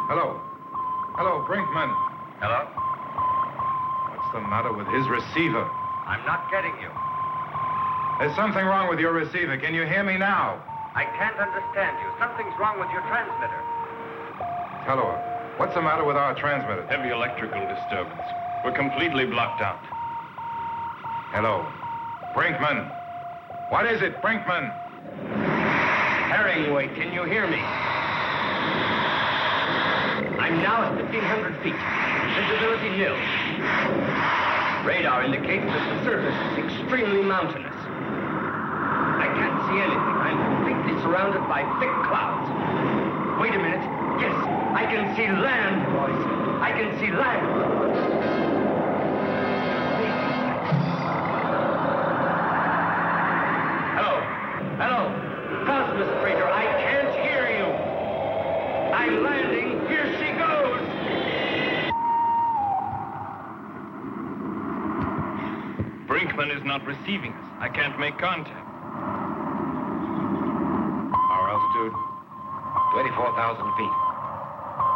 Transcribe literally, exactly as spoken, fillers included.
Hello. Hello, Brinkman. Hello? What's the matter with his receiver? I'm not getting you. There's something wrong with your receiver. Can you hear me now? I can't understand you. Something's wrong with your transmitter. Hello. What's the matter with our transmitter? Heavy electrical disturbance. We're completely blocked out. Hello. Brinkman. What is it, Brinkman? Herringway, can you hear me? I'm now at fifteen hundred feet. Visibility nil. Radar indicates that the surface is extremely mountainous. I can't see anything. I'm completely surrounded by thick clouds. Wait a minute. Yes, I can see land, boys. I can see land. Hello. Hello. Cosmos Freighter, I can't hear you. I'm landing. Here she goes. Brinkman is not receiving us. I can't make contact. Our altitude? twenty-four thousand feet.